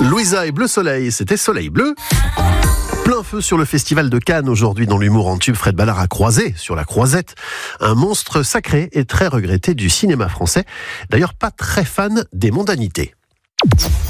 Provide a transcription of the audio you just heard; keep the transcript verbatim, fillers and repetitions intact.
Louisa et Bleu Soleil, c'était Soleil Bleu. Plein feu sur le festival de Cannes aujourd'hui dans l'humour en tube. Fred Ballard a croisé sur la croisette un monstre sacré et très regretté du cinéma français. D'ailleurs pas très fan des mondanités.